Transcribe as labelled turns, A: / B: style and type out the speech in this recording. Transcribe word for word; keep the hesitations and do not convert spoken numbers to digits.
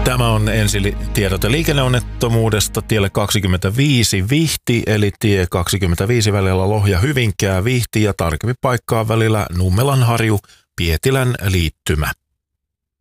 A: Tämä on ensitiedote liikenneonnettomuudesta tielle kaksikymmentäviisi Vihti, eli tie kaksikymmentäviisi välillä Lohja-Hyvinkää Vihti ja tarkempi paikkaa välillä Nummelanharju Pietilän liittymä.